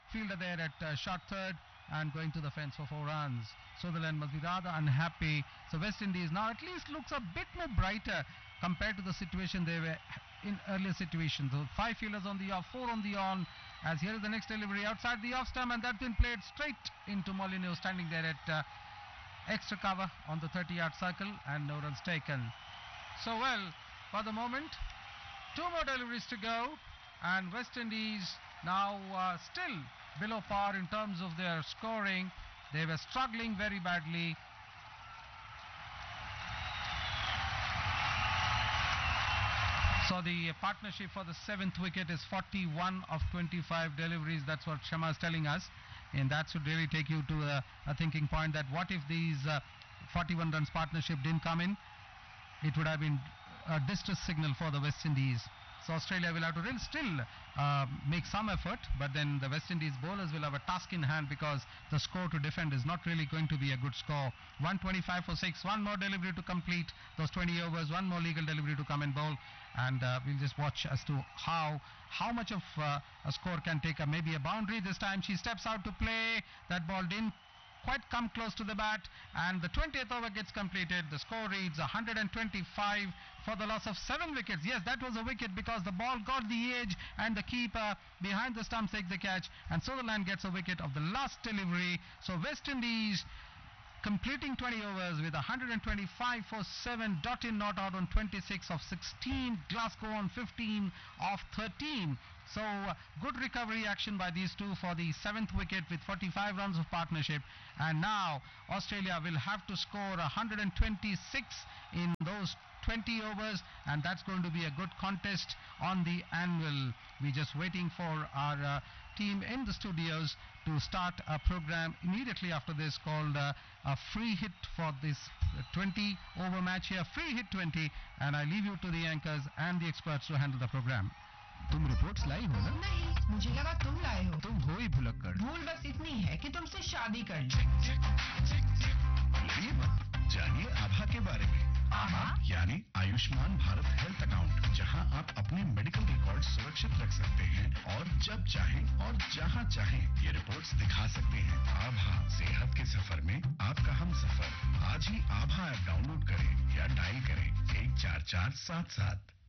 fielder there at short third and going to the fence for 4 runs. Sutherland must be rather unhappy. So West Indies now at least looks a bit more brighter compared to the situation they were in earlier situations. So 5 fielders on the off, 4 on the on, as here is the next delivery outside the off stump, and that's been played straight into Molineux, standing there at extra cover on the 30-yard circle, and no runs taken. So well, for the moment, 2 more deliveries to go, and West Indies now still below par in terms of their scoring. They were struggling very badly. So the partnership for the 7th wicket is 41 of 25 deliveries. That's what Shama is telling us, and that should really take you to a thinking point that what if these 41 runs partnership didn't come in? It would have been a distress signal for the West Indies. So Australia will have to really still make some effort, but then the West Indies bowlers will have a task in hand, because the score to defend is not really going to be a good score. 125 for 6, 1 more delivery to complete those 20 overs, 1 more legal delivery to come and bowl, and we'll just watch as to how much of a score can take maybe a boundary. This time she steps out to play. That ball didn't quite come close to the bat, and the 20th over gets completed. The score reads 125 for the loss of 7 wickets. Yes, that was a wicket because the ball got the edge and the keeper behind the stumps takes the catch, and Sutherland gets a wicket of the last delivery. So West Indies completing 20 overs with 125 for 7, dot in not out on 26 of 16, Glasgow on 15 of 13. So good recovery action by these two for the 7th wicket with 45 runs of partnership, and now Australia will have to score 126 in those 20 overs, and that's going to be a good contest on the anvil. We're just waiting for our team in the studios to start a program immediately after this called a free hit for this 20 over match here. Free hit 20, and I leave you to the anchors and the experts to handle the program. तुम reports लाई हो ना? नहीं, मुझे लगा तुम लाए हो। तुम हो ही भुलक्कड़। भूल बस इतनी है कि तुमसे शादी कर ली। लड़िए मत, जानिए आभा के बारे में। आभा यानी आयुष्मान भारत हेल्थ अकाउंट, जहां आप अपने मेडिकल रिकॉर्ड सुरक्षित रख सकते हैं और जब चाहें और जहां चाहें ये रिपोर्ट्स दिखा सकते हैं। आभा, सेहत के सफर में आपका हम सफर। आज ही आभा ऐप डाउनलोड करें या डायल करें 14477।